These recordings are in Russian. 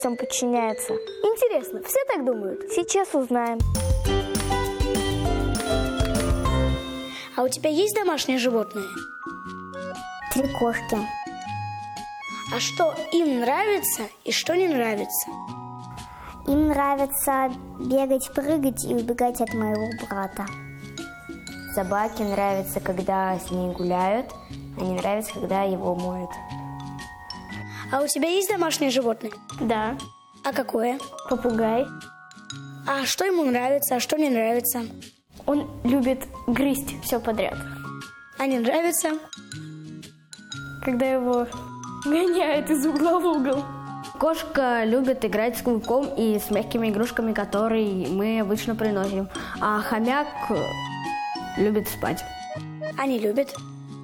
он подчиняется. Интересно, все так думают? Сейчас узнаем. А у тебя есть домашнее животное? 3 кошки. А что им нравится и что не нравится? Им нравится бегать, прыгать и убегать от моего брата. Собаке нравится, когда с ней гуляют, а не нравится, когда его моют. А у тебя есть домашнее животное? Да. А какое? Попугай. А что ему нравится, а что не нравится? Он любит грызть все подряд. А не нравится? Когда его гоняют из угла в угол. Кошка любит играть с клубком и с мягкими игрушками, которые мы обычно приносим. А хомяк любит спать. А не любит?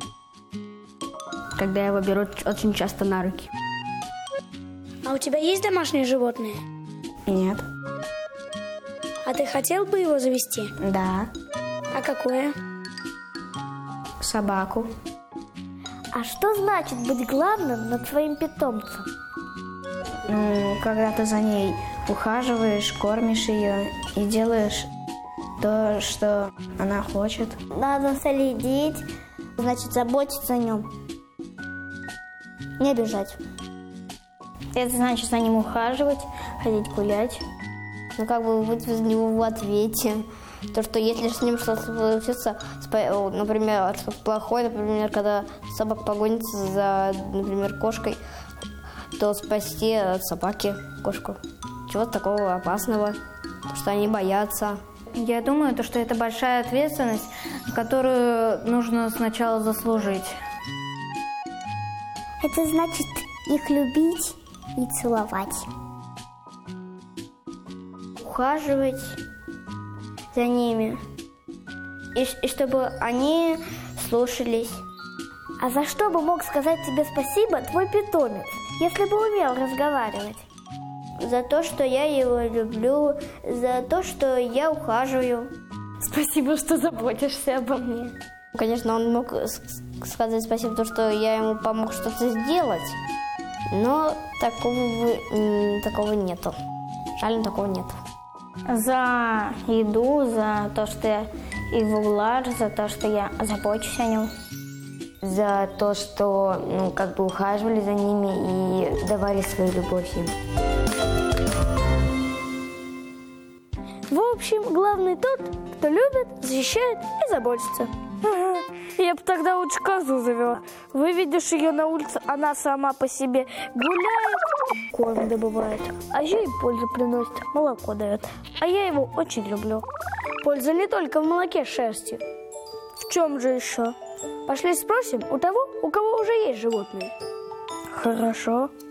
Когда его берут очень часто на руки. А у тебя есть домашнее животное? Нет. А ты хотел бы его завести? Да. А какое? Собаку. А что значит быть главным над своим питомцем? Когда ты за ней ухаживаешь, кормишь ее и делаешь то, что она хочет. Надо следить, значит, заботиться о нем. Не обижать. Это значит за ним ухаживать, ходить гулять. Как бы быть за него в ответе. То, что если с ним что-то случится, например, что-то плохое, например, когда собака погонится за, например, кошкой, то спасти от собаки кошку. Чего-то такого опасного, что они боятся. Я думаю, что это большая ответственность, которую нужно сначала заслужить. Это значит их любить и целовать. Ухаживать за ними. И чтобы они слушались. А за что бы мог сказать тебе спасибо твой питомец, если бы умел разговаривать? За то, что я его люблю, за то, что я ухаживаю. Спасибо, что заботишься обо мне. Конечно, он мог сказать спасибо, то, что я ему помог что-то сделать, но такого нету. Жаль, такого нету. За еду, за то, что я его глажу, за то, что я забочусь о нем. За то, что ухаживали за ними и давали свою любовь им. В общем, главный тот, кто любит, защищает и заботится. Я бы тогда лучше козу завела. Выведешь ее на улицу, она сама по себе гуляет, корм добывает, а еще и пользу приносит, молоко дает. А я его очень люблю. Польза не только в молоке с шерстью. В чем же еще? Пошли спросим у того, у кого уже есть животные. Хорошо.